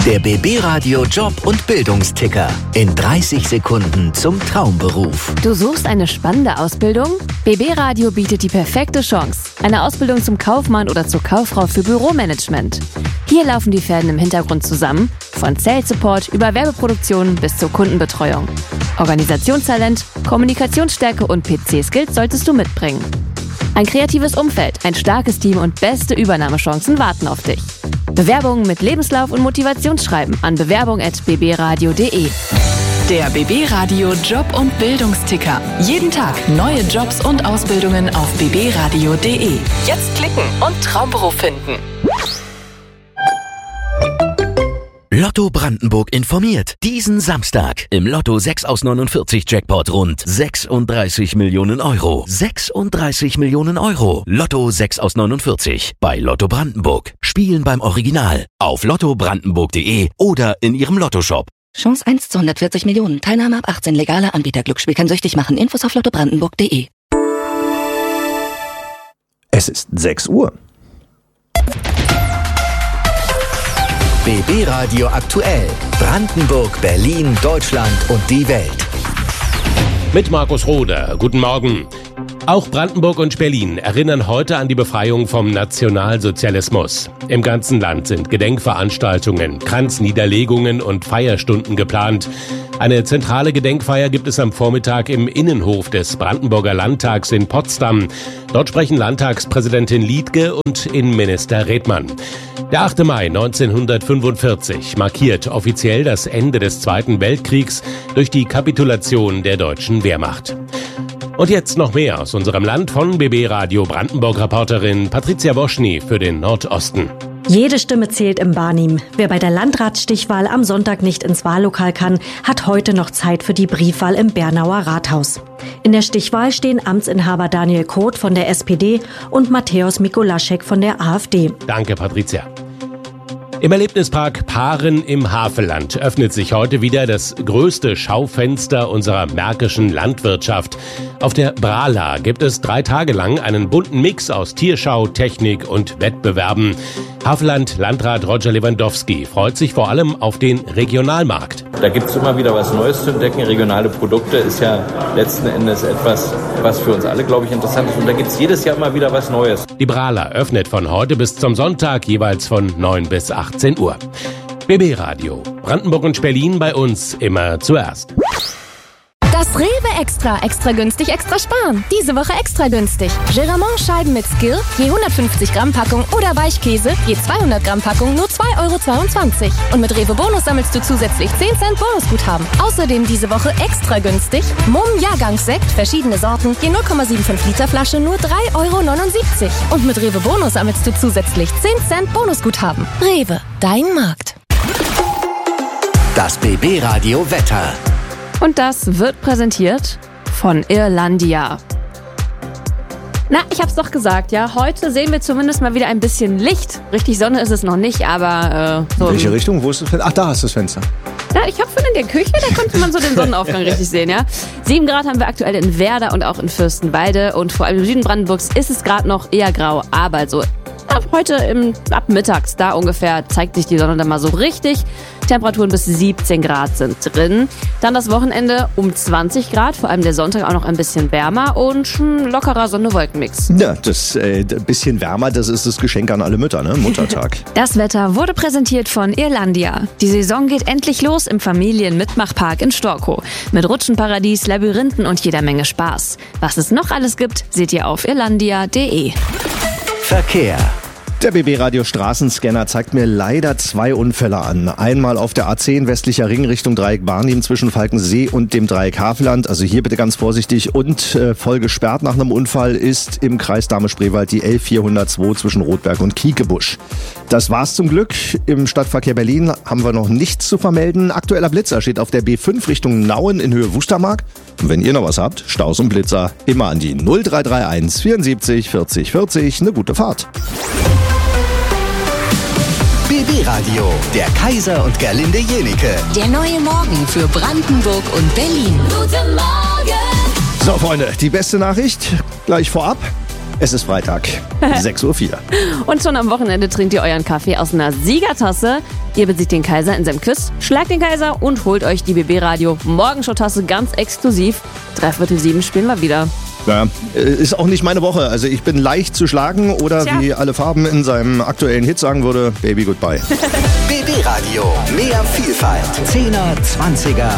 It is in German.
Der BB Radio Job und Bildungsticker. In 30 Sekunden zum Traumberuf. Du suchst eine spannende Ausbildung? BB Radio bietet die perfekte Chance. Eine Ausbildung zum Kaufmann oder zur Kauffrau für Büromanagement. Hier laufen die Fäden im Hintergrund zusammen. Von Sales Support über Werbeproduktion bis zur Kundenbetreuung. Organisationstalent, Kommunikationsstärke und PC-Skills solltest du mitbringen. Ein kreatives Umfeld, ein starkes Team und beste Übernahmechancen warten auf dich. Bewerbungen mit Lebenslauf und Motivationsschreiben an bewerbung@bbradio.de. Der BB Radio Job und Bildungsticker. Jeden Tag neue Jobs und Ausbildungen auf bbradio.de. Jetzt klicken und Traumberuf finden. Lotto Brandenburg informiert. Diesen Samstag im Lotto 6 aus 49 Jackpot rund 36 Millionen Euro. 36 Millionen Euro. Lotto 6 aus 49 bei Lotto Brandenburg. Spielen beim Original auf lottobrandenburg.de oder in ihrem Lottoshop. Chance 1 zu 140 Millionen. Teilnahme ab 18. Legale Anbieter. Glücksspiel kann süchtig machen. Infos auf lottobrandenburg.de. Es ist 6 Uhr. BB Radio aktuell. Brandenburg, Berlin, Deutschland und die Welt. Mit Markus Roder. Guten Morgen. Auch Brandenburg und Berlin erinnern heute an die Befreiung vom Nationalsozialismus. Im ganzen Land sind Gedenkveranstaltungen, Kranzniederlegungen und Feierstunden geplant. Eine zentrale Gedenkfeier gibt es am Vormittag im Innenhof des Brandenburger Landtags in Potsdam. Dort sprechen Landtagspräsidentin Liedtke und Innenminister Redmann. Der 8. Mai 1945 markiert offiziell das Ende des Zweiten Weltkriegs durch die Kapitulation der deutschen Wehrmacht. Und jetzt noch mehr aus unserem Land von BB Radio Brandenburg-Reporterin Patricia Woschny für den Nordosten. Jede Stimme zählt im Barnim. Wer bei der Landratsstichwahl am Sonntag nicht ins Wahllokal kann, hat heute noch Zeit für die Briefwahl im Bernauer Rathaus. In der Stichwahl stehen Amtsinhaber Daniel Koth von der SPD und Mateusz Mikolaschek von der AfD. Danke, Patricia. Im Erlebnispark Paaren im Havelland öffnet sich heute wieder das größte Schaufenster unserer märkischen Landwirtschaft. Auf der Brala gibt es 3 Tage lang einen bunten Mix aus Tierschau, Technik und Wettbewerben. Havelland-Landrat Roger Lewandowski freut sich vor allem auf den Regionalmarkt. Da gibt es immer wieder was Neues zu entdecken. Regionale Produkte ist ja letzten Endes etwas, was für uns alle, glaube ich, interessant ist. Und da gibt es jedes Jahr immer wieder was Neues. Die Brala öffnet von heute bis zum Sonntag jeweils von 9 bis 18 Uhr. BB Radio. Brandenburg und Berlin bei uns immer zuerst. Das Rewe Extra günstig, extra sparen. Diese Woche extra günstig. Geramont-Scheiben mit Skill, je 150 Gramm Packung oder Weichkäse, je 200 Gramm Packung, nur 2,22 €. Und mit Rewe Bonus sammelst du zusätzlich 10 Cent Bonusguthaben. Außerdem diese Woche extra günstig. Mumm Jahrgangssekt, verschiedene Sorten, je 0,75 Liter Flasche, nur 3,79 €. Und mit Rewe Bonus sammelst du zusätzlich 10 Cent Bonusguthaben. Rewe, dein Markt. Das BB Radio Wetter. Und das wird präsentiert von Irlandia. Na, ich hab's doch gesagt, ja. Heute sehen wir zumindest mal wieder ein bisschen Licht. Richtig Sonne ist es noch nicht, aber so. In welche Richtung? Wo ist das Fenster? Ach, da hast du das Fenster. Ja, ich hoffe in der Küche, da konnte man so den Sonnenaufgang richtig sehen, ja. 7 Grad haben wir aktuell in Werder und auch in Fürstenwalde. Und vor allem im Süden Brandenburgs ist es gerade noch eher grau, aber so ab heute ab mittags, da ungefähr, zeigt sich die Sonne dann mal so richtig. Temperaturen bis 17 Grad sind drin. Dann das Wochenende um 20 Grad, vor allem der Sonntag auch noch ein bisschen wärmer und ein lockerer Sonne-Wolken-Mix. Ja, das bisschen wärmer, das ist das Geschenk an alle Mütter, ne? Muttertag. Das Wetter wurde präsentiert von Irlandia. Die Saison geht endlich los im Familienmitmachpark in Storkow. Mit Rutschenparadies, Labyrinthen und jeder Menge Spaß. Was es noch alles gibt, seht ihr auf irlandia.de. Verkehr. Der BB Radio Straßenscanner zeigt mir leider 2 Unfälle an. Einmal auf der A10 westlicher Ring Richtung Dreieck Barnim zwischen Falkensee und dem Dreieck Havelland. Also hier bitte ganz vorsichtig. Und voll gesperrt nach einem Unfall ist im Kreis Dahme-Spreewald die L402 zwischen Rotberg und Kiekebusch. Das war's zum Glück. Im Stadtverkehr Berlin haben wir noch nichts zu vermelden. Aktueller Blitzer steht auf der B5 Richtung Nauen in Höhe Wustermark. Und wenn ihr noch was habt, Staus und Blitzer, immer an die 0331 74 40 40. Eine gute Fahrt. BB Radio, der Kaiser und Gerlinde Jenike. Der neue Morgen für Brandenburg und Berlin. Guten Morgen! So, Freunde, die beste Nachricht gleich vorab. Es ist Freitag, 6:04 Uhr. Und schon am Wochenende trinkt ihr euren Kaffee aus einer Siegertasse. Ihr besiegt den Kaiser in seinem Quiz, schlagt den Kaiser und holt euch die BB Radio Morgenshowtasse ganz exklusiv. 6:45 spielen wir wieder. Ja, ist auch nicht meine Woche. Also ich bin leicht zu schlagen oder Tja. wie Alle Farben in seinem aktuellen Hit sagen würde, Baby Goodbye. BB Radio. Mehr Vielfalt. 10er, 20er.